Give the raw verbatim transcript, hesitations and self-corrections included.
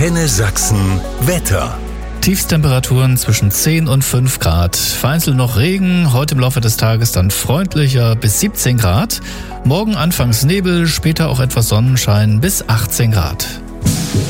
Antenne Sachsen Wetter. Tiefstemperaturen zwischen zehn und fünf Grad. Vereinzelt noch Regen, heute im Laufe des Tages dann freundlicher bis siebzehn Grad. Morgen anfangs Nebel, später auch etwas Sonnenschein bis achtzehn Grad.